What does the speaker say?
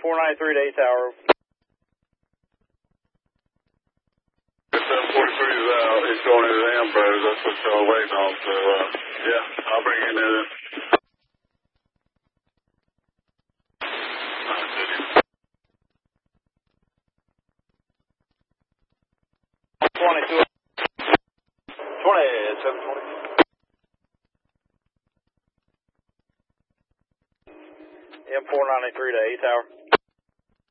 493 to 8 Tower. 743 is out. He's going into Ambrose. That's what y'all waiting on. So, yeah, I'll bring you in. 22. 720. M493 to 8 Tower.